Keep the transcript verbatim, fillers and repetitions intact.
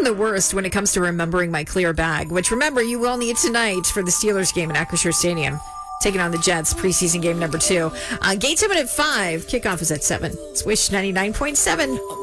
am the worst when it comes to remembering my clear bag, which remember you will need tonight for the Steelers game in Acrisure Stadium. Taking on the Jets, preseason game number two. Uh, gates open at five. Kickoff is at seven. It's Wish ninety-nine point seven.